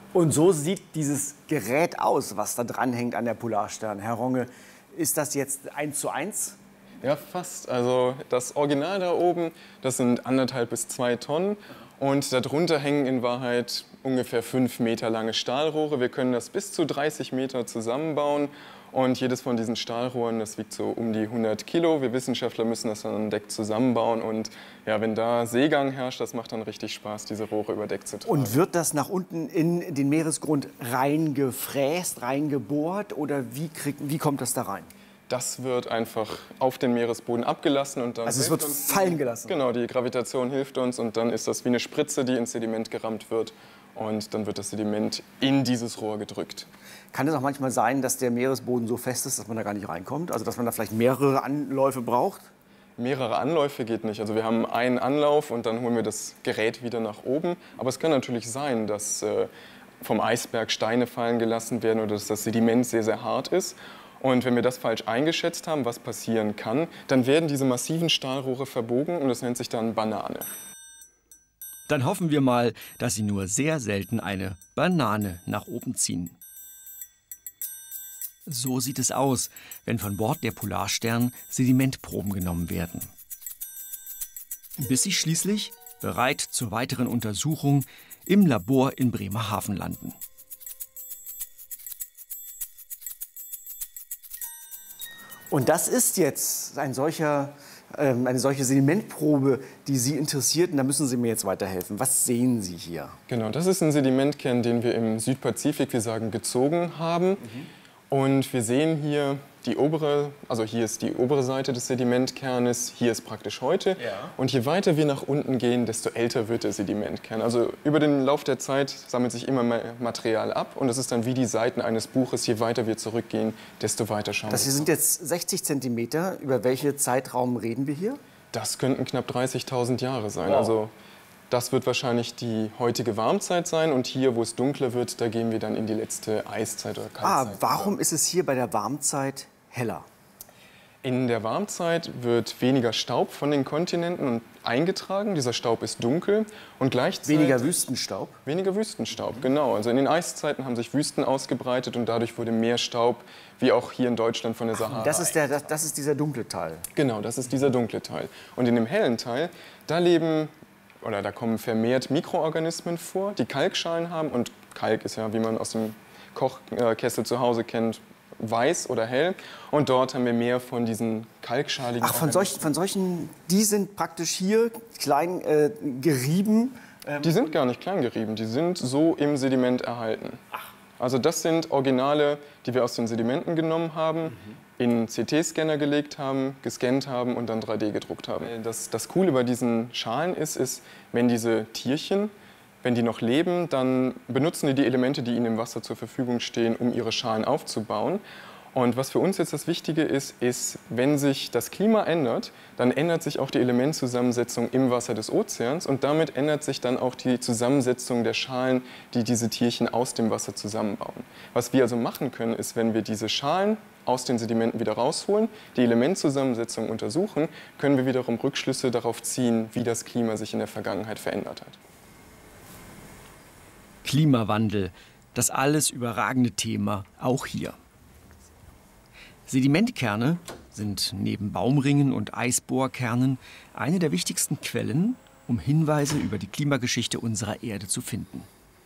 Und so sieht dieses Gerät aus, was da dran hängt an der Polarstern. Herr Ronge, ist das jetzt 1:1? Ja, fast. Also das Original da oben, das sind 1,5 bis 2 Tonnen. Und darunter hängen in Wahrheit ungefähr 5 Meter lange Stahlrohre. Wir können das bis zu 30 Meter zusammenbauen. Und jedes von diesen Stahlrohren, das wiegt so um die 100 Kilo. Wir Wissenschaftler müssen das dann an Deck zusammenbauen. Und ja, wenn da Seegang herrscht, das macht dann richtig Spaß, diese Rohre über Deck zu tragen. Und wird das nach unten in den Meeresgrund reingefräst, reingebohrt? Oder wie kommt das da rein? Das wird einfach auf den Meeresboden abgelassen und dann. Also es wird fallen gelassen? Genau, die Gravitation hilft uns und dann ist das wie eine Spritze, die ins Sediment gerammt wird. Und dann wird das Sediment in dieses Rohr gedrückt. Kann es auch manchmal sein, dass der Meeresboden so fest ist, dass man da gar nicht reinkommt? Also dass man da vielleicht mehrere Anläufe braucht? Mehrere Anläufe geht nicht. Also wir haben einen Anlauf und dann holen wir das Gerät wieder nach oben. Aber es kann natürlich sein, dass vom Eisberg Steine fallen gelassen werden oder dass das Sediment sehr, sehr hart ist. Und wenn wir das falsch eingeschätzt haben, was passieren kann, dann werden diese massiven Stahlrohre verbogen und das nennt sich dann Banane. Dann hoffen wir mal, dass Sie nur sehr selten eine Banane nach oben ziehen. So sieht es aus, wenn von Bord der Polarstern Sedimentproben genommen werden. Bis sie schließlich, bereit zur weiteren Untersuchung, im Labor in Bremerhaven landen. Und das ist jetzt eine solche Sedimentprobe, die Sie interessiert. Und da müssen Sie mir jetzt weiterhelfen. Was sehen Sie hier? Genau, das ist ein Sedimentkern, den wir im Südpazifik, wir sagen, gezogen haben. Und wir sehen hier die obere, also hier ist die obere Seite des Sedimentkernes, hier ist praktisch heute. Ja. Und je weiter wir nach unten gehen, desto älter wird der Sedimentkern. Also über den Lauf der Zeit sammelt sich immer mehr Material ab und es ist dann wie die Seiten eines Buches, je weiter wir zurückgehen, desto weiter schauen wir. Das hier sind jetzt 60 Zentimeter. Über welchen Zeitraum reden wir hier? Das könnten knapp 30.000 Jahre sein. Wow. Also das wird wahrscheinlich die heutige Warmzeit sein und hier, wo es dunkler wird, da gehen wir dann in die letzte Eiszeit oder Kaltzeit. Warum ist es hier bei der Warmzeit heller? In der Warmzeit wird weniger Staub von den Kontinenten eingetragen. Dieser Staub ist dunkel und gleichzeitig Weniger Wüstenstaub? Weniger Wüstenstaub, genau. Also in den Eiszeiten haben sich Wüsten ausgebreitet und dadurch wurde mehr Staub, wie auch hier in Deutschland von der Sahara. Das ist dieser dunkle Teil. Genau, das ist dieser dunkle Teil. Und in dem hellen Teil, da kommen vermehrt Mikroorganismen vor, die Kalkschalen haben. Und Kalk ist ja, wie man aus dem Kochkessel zu Hause kennt, weiß oder hell. Und dort haben wir mehr von diesen kalkschaligen Organismen. Von solchen, die sind praktisch hier klein gerieben. Die sind gar nicht klein gerieben, die sind so im Sediment erhalten. Also das sind Originale, die wir aus den Sedimenten genommen haben, in einen CT-Scanner gelegt haben, gescannt haben und dann 3D gedruckt haben. Das Coole bei diesen Schalen ist, wenn diese Tierchen, wenn die noch leben, dann benutzen die Elemente, die ihnen im Wasser zur Verfügung stehen, um ihre Schalen aufzubauen. Und was für uns jetzt das Wichtige ist, wenn sich das Klima ändert, dann ändert sich auch die Elementzusammensetzung im Wasser des Ozeans und damit ändert sich dann auch die Zusammensetzung der Schalen, die diese Tierchen aus dem Wasser zusammenbauen. Was wir also machen können, ist, wenn wir diese Schalen aus den Sedimenten wieder rausholen, die Elementzusammensetzung untersuchen, können wir wiederum Rückschlüsse darauf ziehen, wie das Klima sich in der Vergangenheit verändert hat. Klimawandel, das alles überragende Thema, auch hier. Sedimentkerne sind neben Baumringen und Eisbohrkernen eine der wichtigsten Quellen, um Hinweise über die Klimageschichte unserer Erde zu finden.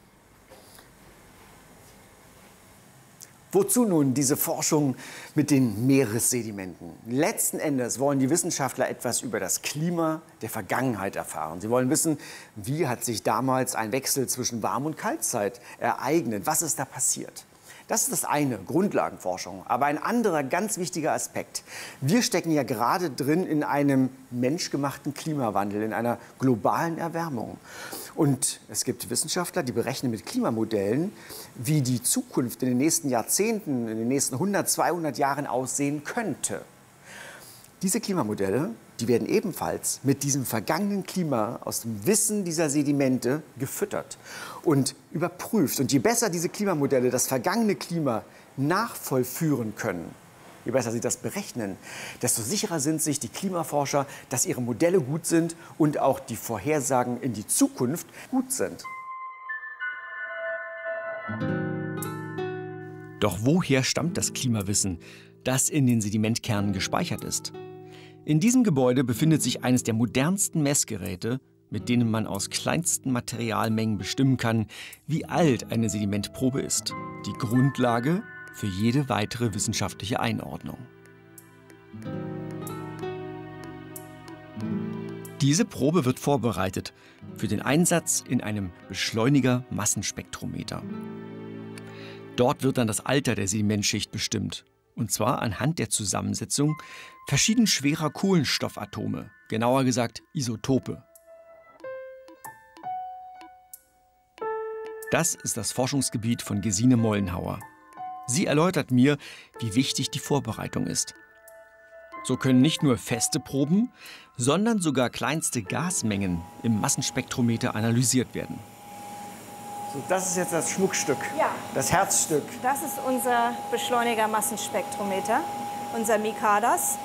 Wozu nun diese Forschung mit den Meeressedimenten? Letzten Endes wollen die Wissenschaftler etwas über das Klima der Vergangenheit erfahren. Sie wollen wissen, wie hat sich damals ein Wechsel zwischen Warm- und Kaltzeit ereignet? Was ist da passiert? Das ist das eine, Grundlagenforschung. Aber ein anderer ganz wichtiger Aspekt. Wir stecken ja gerade drin in einem menschgemachten Klimawandel, in einer globalen Erwärmung. Und es gibt Wissenschaftler, die berechnen mit Klimamodellen, wie die Zukunft in den nächsten Jahrzehnten, in den nächsten 100, 200 Jahren aussehen könnte. Diese Klimamodelle, die werden ebenfalls mit diesem vergangenen Klima aus dem Wissen dieser Sedimente gefüttert und überprüft. Und je besser diese Klimamodelle das vergangene Klima nachvollführen können, je besser sie das berechnen, desto sicherer sind sich die Klimaforscher, dass ihre Modelle gut sind und auch die Vorhersagen in die Zukunft gut sind. Doch woher stammt das Klimawissen, das in den Sedimentkernen gespeichert ist? In diesem Gebäude befindet sich eines der modernsten Messgeräte, mit denen man aus kleinsten Materialmengen bestimmen kann, wie alt eine Sedimentprobe ist. Die Grundlage für jede weitere wissenschaftliche Einordnung. Diese Probe wird vorbereitet für den Einsatz in einem Beschleuniger-Massenspektrometer. Dort wird dann das Alter der Sedimentschicht bestimmt. Und zwar anhand der Zusammensetzung verschieden schwerer Kohlenstoffatome, genauer gesagt Isotope. Das ist das Forschungsgebiet von Gesine Mollenhauer. Sie erläutert mir, wie wichtig die Vorbereitung ist. So können nicht nur feste Proben, sondern sogar kleinste Gasmengen im Massenspektrometer analysiert werden. So, das ist jetzt das Schmuckstück, Ja. das Herzstück. Das ist unser Beschleuniger-Massenspektrometer, unser MICADAS,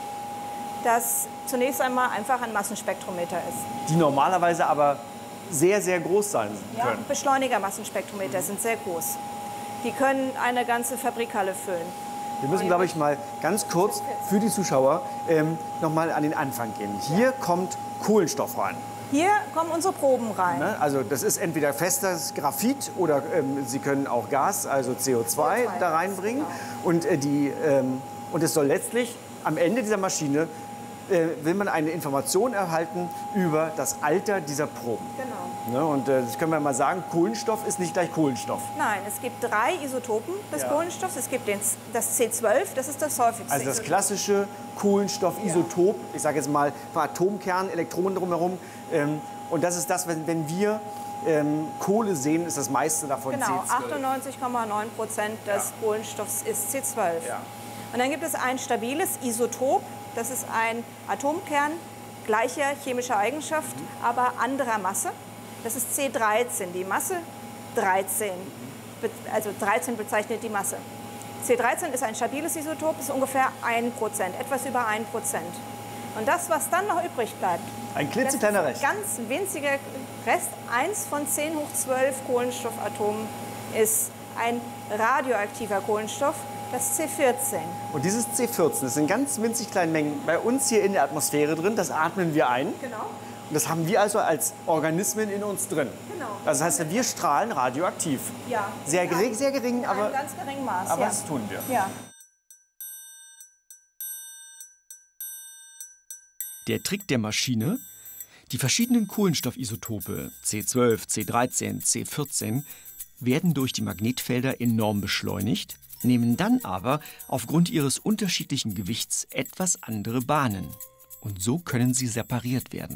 das zunächst einmal einfach ein Massenspektrometer ist. Die normalerweise aber sehr, sehr groß sein Ja, können. Beschleuniger-Massenspektrometer sind sehr groß. Die können eine ganze Fabrikhalle füllen. Wir müssen, glaube ich, mal ganz kurz für die Zuschauer noch mal an den Anfang gehen. Hier kommt Kohlenstoff rein. Hier kommen unsere Proben rein. Ne? Also das ist entweder festes Graphit oder Sie können auch Gas, also CO2 da reinbringen. Genau. Und es soll letztlich am Ende dieser Maschine will man eine Information erhalten über das Alter dieser Proben. Genau. Ne? Und das können wir mal sagen, Kohlenstoff ist nicht gleich Kohlenstoff. Nein, es gibt 3 Isotopen des Ja. Kohlenstoffs. Es gibt das C12, das ist das häufigste. Also das Isotop. klassische Kohlenstoffisotop, ich sage jetzt mal Atomkern, Elektronen drumherum. Und das ist das, wenn wir Kohle sehen, ist das meiste davon Genau, C12. 98,9% des Kohlenstoffs ist C12. Ja. Und dann gibt es ein stabiles Isotop. Das ist ein Atomkern gleicher chemischer Eigenschaft, aber anderer Masse. Das ist C13, die Masse 13. Also 13 bezeichnet die Masse. C13 ist ein stabiles Isotop, ist ungefähr 1%, etwas über 1%. Und das, was dann noch übrig bleibt, Ein klitzekleiner das Rest. ist ein ganz winziger Rest, 1 von 10 hoch 12 Kohlenstoffatomen ist ein radioaktiver Kohlenstoff, das C14. Und dieses C14, das sind ganz winzig kleine Mengen bei uns hier in der Atmosphäre drin, das atmen wir ein. Genau. Und das haben wir also als Organismen in uns drin. Genau. Das heißt, wir strahlen radioaktiv. Ja. Sehr gering, In aber einem ganz geringen Maß. aber ja. das tun wir. Ja. Der Trick der Maschine? Die verschiedenen Kohlenstoffisotope C12, C13, C14 werden durch die Magnetfelder enorm beschleunigt, nehmen dann aber aufgrund ihres unterschiedlichen Gewichts etwas andere Bahnen. Und so können sie separiert werden.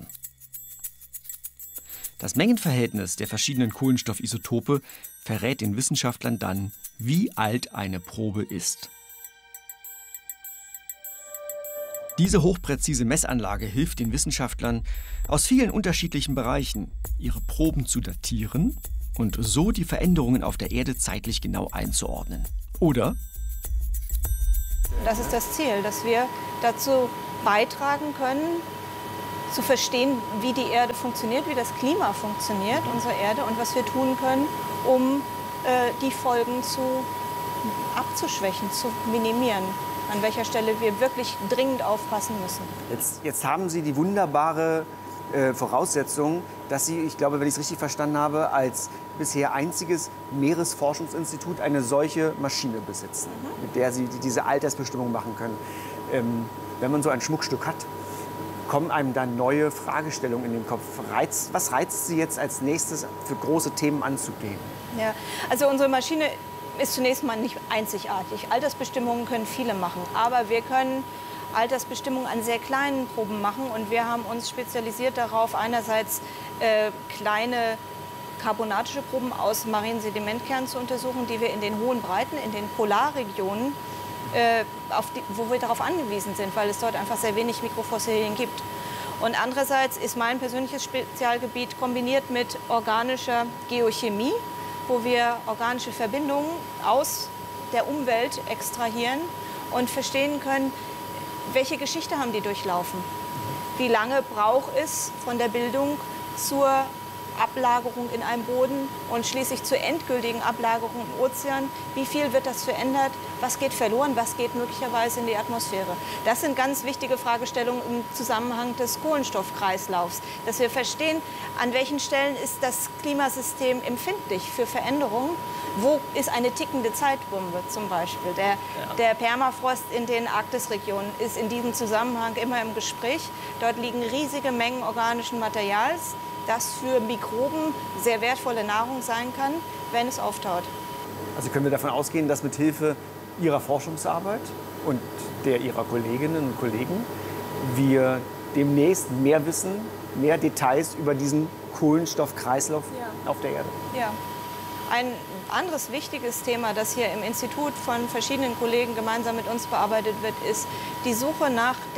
Das Mengenverhältnis der verschiedenen Kohlenstoffisotope verrät den Wissenschaftlern dann, wie alt eine Probe ist. Diese hochpräzise Messanlage hilft den Wissenschaftlern aus vielen unterschiedlichen Bereichen, ihre Proben zu datieren und so die Veränderungen auf der Erde zeitlich genau einzuordnen. Oder Das ist das Ziel, dass wir dazu beitragen können, zu verstehen, wie die Erde funktioniert, wie das Klima funktioniert, unsere Erde, und was wir tun können, um die Folgen abzuschwächen, zu minimieren. An welcher Stelle wir wirklich dringend aufpassen müssen. Jetzt haben Sie die wunderbare Voraussetzung, dass Sie, ich glaube, wenn ich es richtig verstanden habe, als bisher einziges Meeresforschungsinstitut eine solche Maschine besitzen, mit der Sie diese Altersbestimmung machen können. Wenn man so ein Schmuckstück hat, kommen einem dann neue Fragestellungen in den Kopf. Was reizt Sie jetzt als nächstes für große Themen anzugehen? Ja, also unsere Maschine ist zunächst mal nicht einzigartig. Altersbestimmungen können viele machen, aber wir können Altersbestimmungen an sehr kleinen Proben machen, und wir haben uns spezialisiert darauf, einerseits kleine carbonatische Proben aus marinen Sedimentkernen zu untersuchen, die wir in den hohen Breiten, in den Polarregionen, wo wir darauf angewiesen sind, weil es dort einfach sehr wenig Mikrofossilien gibt. Und andererseits ist mein persönliches Spezialgebiet kombiniert mit organischer Geochemie, wo wir organische Verbindungen aus der Umwelt extrahieren und verstehen können, welche Geschichte haben die durchlaufen. Wie lange braucht es von der Bildung zur Ablagerung in einem Boden und schließlich zur endgültigen Ablagerung im Ozean. Wie viel wird das verändert? Was geht verloren? Was geht möglicherweise in die Atmosphäre? Das sind ganz wichtige Fragestellungen im Zusammenhang des Kohlenstoffkreislaufs, dass wir verstehen, an welchen Stellen ist das Klimasystem empfindlich für Veränderungen. Wo ist eine tickende Zeitbombe zum Beispiel? Der Permafrost in den Arktisregionen ist in diesem Zusammenhang immer im Gespräch. Dort liegen riesige Mengen organischen Materials, das für Mikroben sehr wertvolle Nahrung sein kann, wenn es auftaut. Also können wir davon ausgehen, dass mit Hilfe Ihrer Forschungsarbeit und der Ihrer Kolleginnen und Kollegen wir demnächst mehr wissen, mehr Details über diesen Kohlenstoffkreislauf auf der Erde? Ja. Ein anderes wichtiges Thema, das hier im Institut von verschiedenen Kollegen gemeinsam mit uns bearbeitet wird, ist die Suche nach